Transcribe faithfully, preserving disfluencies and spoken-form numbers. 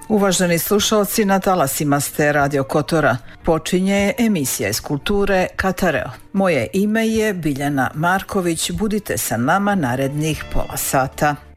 Uvaženi slušalci, na talasima ste Radio Kotora. Počinje emisija iz kulture Katareo. Moje ime je Biljana Marković. Budite sa nama narednih pola sata.